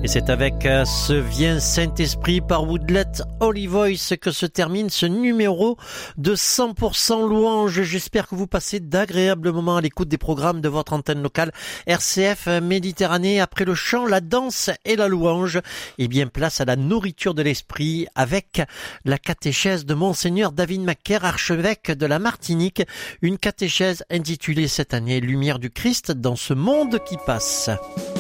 Et c'est avec ce Viens Saint-Esprit par Woodlet Holy Voice que se termine ce numéro de 100% louange. J'espère que vous passez d'agréables moments à l'écoute des programmes de votre antenne locale RCF Méditerranée. Après le chant, la danse et la louange, et bien place à la nourriture de l'esprit avec la catéchèse de Monseigneur David Macaire, archevêque de la Martinique. Une catéchèse intitulée cette année Lumière du Christ dans ce monde qui passe.